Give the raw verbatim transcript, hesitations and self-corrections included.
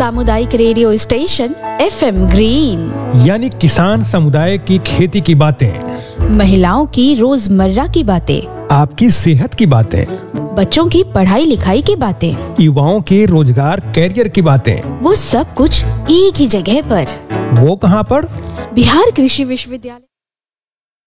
सामुदायिक radio station F M green, यानी किसान समुदाय की खेती की बातें, महिलाओं की रोजमर्रा की बातें, आपकी सेहत की बातें, बच्चों की पढ़ाई लिखाई की बातें, युवाओं के रोजगार कैरियर की बातें, वो सब कुछ एक ही जगह पर। वो कहाँ पर? बिहार कृषि विश्वविद्यालय।